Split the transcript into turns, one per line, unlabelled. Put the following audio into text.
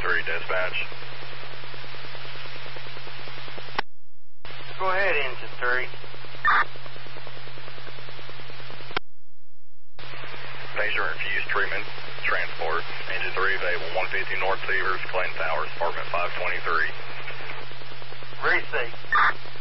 3 dispatch.
Go ahead, Engine 3.
Patient refused treatment, transport. Engine 3 available 150 North Severs, Clayton Towers, apartment 523.
Receipt.